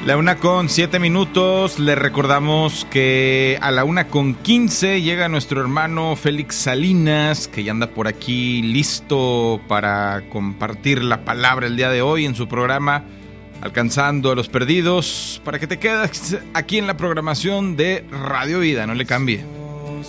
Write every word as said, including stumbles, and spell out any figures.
La una con siete minutos, le recordamos que a la una con quince llega nuestro hermano Félix Salinas, que ya anda por aquí listo para compartir la palabra el día de hoy en su programa Alcanzando a los Perdidos, para que te quedes aquí en la programación de Radio Vida, no le cambie.